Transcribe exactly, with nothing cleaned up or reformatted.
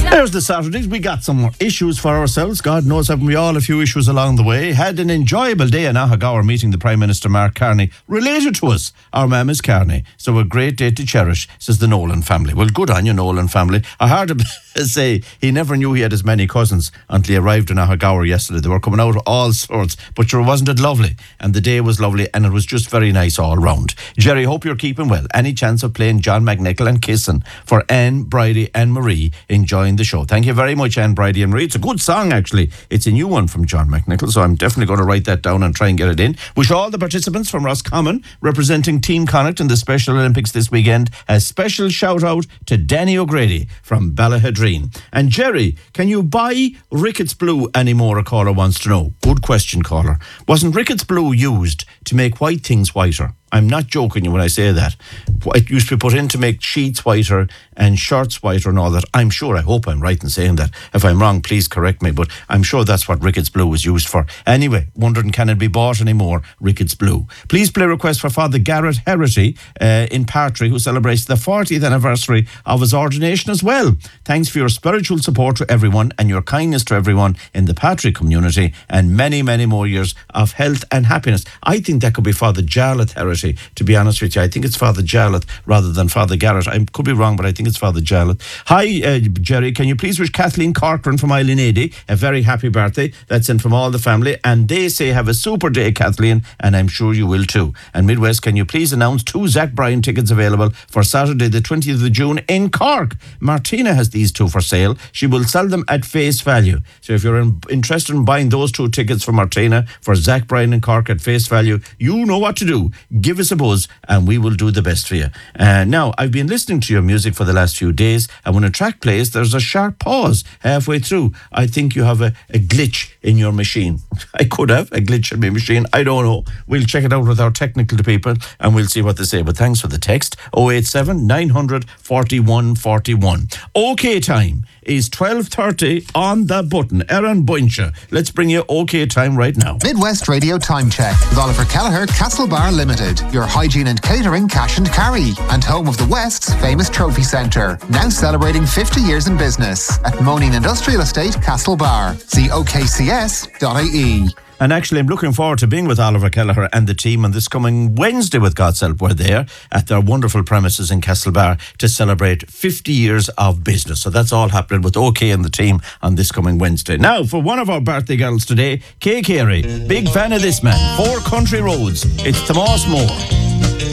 There's the Saturdays. We got some more issues for ourselves. God knows, haven't we all, a few issues along the way. Had an enjoyable day in Ahagawar meeting the Prime Minister Mark Carney, related to us. Our mam is Carney, so a great day to cherish, says the Nolan family. Well, good on you, Nolan family. I heard him say he never knew he had as many cousins until he arrived in Ahagawar yesterday. They were coming out of all sorts, but sure, wasn't it lovely? And the day was lovely, and it was just very nice all round. Jerry, hope you're keeping well. Any chance of playing John McNichol and Kissin' for Anne, Bridie and Marie enjoying the show? Thank you very much, Anne, Bridie and Marie. It's a good song, actually. It's a new one from John McNichol, so I'm definitely going to write that down and try and get it in. Wish all the participants from Roscommon representing Team Connacht in the Special Olympics this weekend a special shout out to Danny O'Grady from Ballahadreen. And Jerry, can you buy Ricketts Blue anymore, a caller wants to know. Good question, caller. Wasn't Ricketts Blue used to make white things whiter? I'm not joking you when I say that. It used to be put in to make sheets whiter and shirts whiter and all that. I'm sure, I hope I'm right in saying that. If I'm wrong, please correct me, but I'm sure that's what Ricketts Blue was used for. Anyway, wondering, can it be bought anymore, Ricketts Blue? Please play a request for Father Garrett Herity uh, in Partry, who celebrates the fortieth anniversary of his ordination as well. Thanks for your spiritual support to everyone and your kindness to everyone in the Partry community, and many, many more years of health and happiness. I think that could be Father Jarlath Herity. To be honest with you, I think it's Father Jarlath rather than Father Garrett. I could be wrong, but I think it's Father Jarlath. Hi, uh, Jerry, can you please wish Kathleen Corcoran from Eileen Eighty a very happy birthday? That's in from all the family, and they say have a super day, Kathleen, and I'm sure you will too. And Midwest, can you please announce two Zach Bryan tickets available for Saturday the twentieth of June in Cork? Martina has these two for sale. She will sell them at face value. So if you're in, interested in buying those two tickets for Martina for Zach Bryan in Cork at face value, you know what to do. Give us a buzz and we will do the best for you. Uh, now, I've been listening to your music for the last few days, and when a track plays, there's a sharp pause halfway through. I think you have a, a glitch in your machine. I could have a glitch in my machine. I don't know. We'll check it out with our technical people and we'll see what they say. But thanks for the text. oh eight seven, nine hundred, forty-one forty-one. OK time is twelve thirty on the button. Aaron Buncha, let's bring you OK time right now. Midwest Radio Time Check with Oliver Kelleher, Castlebar Limited, your hygiene and catering cash and carry, and home of the West's famous trophy centre, now celebrating fifty years in business at Moaning Industrial Estate, Castlebar. See O K C S dot I E. And actually, I'm looking forward to being with Oliver Kelleher and the team on this coming Wednesday with God's help. We're there at their wonderful premises in Castlebar to celebrate fifty years of business. So that's all happening with OK and the team on this coming Wednesday. Now, for one of our birthday girls today, Kay Carey. Big fan of this man. Four Country Roads. It's Tomas Moore.